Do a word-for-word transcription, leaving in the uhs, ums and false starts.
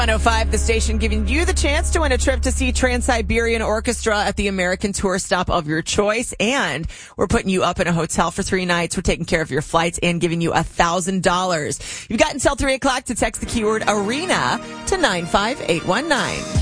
one oh five, the station giving you the chance to win a trip to see Trans-Siberian Orchestra at the American tour stop of your choice. And we're putting you up in a hotel for three nights. We're taking care of your flights and giving you one thousand dollars. You've got until three o'clock to text the keyword ARENA to nine five eight one nine.